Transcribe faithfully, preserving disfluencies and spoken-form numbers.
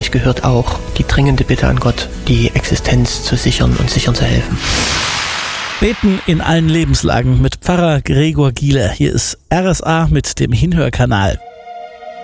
natürlich gehört auch die dringende Bitte an Gott, die Existenz zu sichern und sichern zu helfen. Beten in allen Lebenslagen mit Pfarrer Gregor Giele. Hier ist R S A mit dem Hinhörkanal.